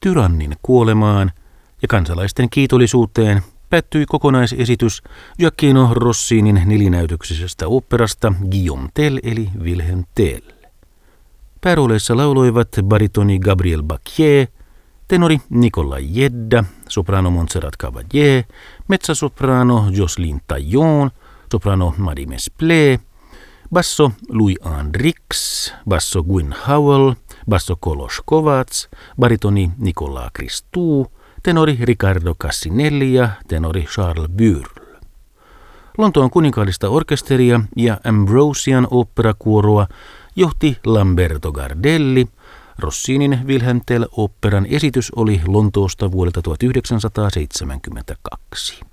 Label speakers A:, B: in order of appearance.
A: tyrannin kuolemaan ja kansalaisten kiitollisuuteen päättyi kokonaisesitys Gioacchino Rossinin nelinäytöksisestä oopperasta Guillaume Tell eli Wilhelm Tell. Päärooleissa lauloivat baritoni Gabriel Bacquier, tenori Nicolas Jedda, soprano Montserrat Caballé, mezzasoprano Jocelyne Taillon, soprano Marie Mesplé, basso Louis-Anne Rix, basso Gwyn Howell, basso Kolos Kovacs, baritoni Nicolas Christou, tenori Riccardo Cassinelli ja tenori Charles Burle. Lontoon kuninkaallista orkesteria ja Ambrosian oopperakuoroa johti Lamberto Gardelli. Rossinin Wilhelm Tell-oopperan esitys oli Lontoosta vuodelta 1972.